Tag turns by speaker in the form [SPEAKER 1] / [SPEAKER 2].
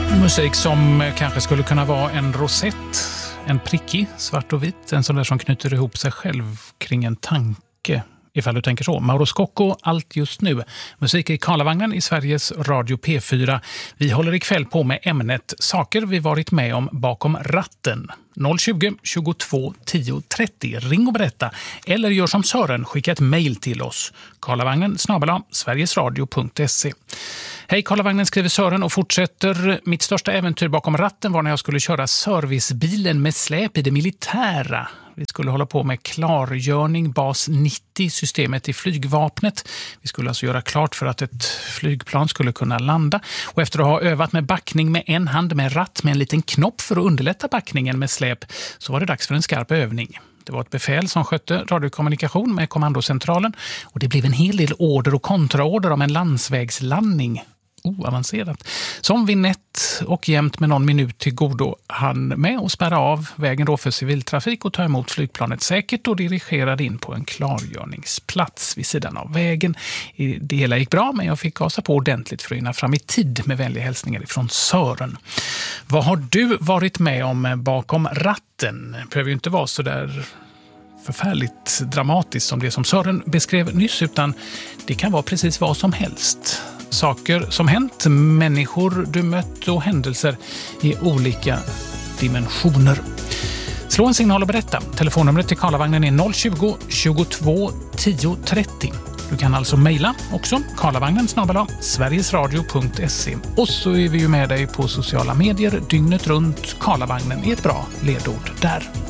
[SPEAKER 1] Musik som kanske skulle kunna vara en rosett, en prickig, svart och vit, en sån där som knyter ihop sig själv kring en tanke. Ifall du tänker så. Mauro Scocco, allt just nu. Musik i Karlavagnen i Sveriges Radio P4. Vi håller ikväll på med ämnet saker vi varit med om bakom ratten. 020 22 10 30. Ring och berätta. Eller gör som Sören, skicka ett mejl till oss. karlavagnen@sverigesradio.se. Hej Karlavagnen, skriver Sören och fortsätter. Mitt största äventyr bakom ratten var när jag skulle köra servicebilen med släp i det militära. Vi skulle hålla på med klargörning bas 90, systemet i flygvapnet. Vi skulle alltså göra klart för att ett flygplan skulle kunna landa. Och efter att ha övat med backning med en hand med ratt med en liten knopp för att underlätta backningen med släp, så var det dags för en skarp övning. Det var ett befäl som skötte radiokommunikation med kommandocentralen och det blev en hel del order och kontraorder om en landsvägslandning. Oavancerat. Som vi nätt och jämt med någon minut till godo han med och spärra av vägen då för civiltrafik och ta emot flygplanet säkert och dirigerade in på en klargörningsplats vid sidan av vägen. Det hela gick bra, men jag fick gasa på ordentligt för att hinna fram i tid med vänliga hälsningar ifrån Sören. Vad har du varit med om bakom ratten? Det behöver ju inte vara så där förfärligt dramatiskt som det som Sören beskrev nyss, utan det kan vara precis vad som helst. Saker som hänt, människor du mött och händelser i olika dimensioner. Slå en signal och berätta. Telefonnumret till Karlavagnen är 020 22 10 30. Du kan alltså mejla också, karlavagnen@sverigesradio.se. Och så är vi ju med dig på sociala medier dygnet runt. Karlavagnen är ett bra ledord där.